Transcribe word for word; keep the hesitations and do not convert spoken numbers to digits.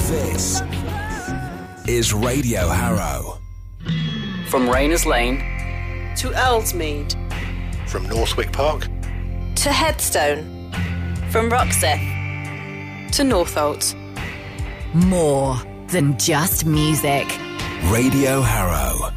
This is Radio Harrow. From Rayners Lane to Ellesmead. From Northwick Park to Headstone. From Roxeth to Northolt. More than just music. Radio Harrow.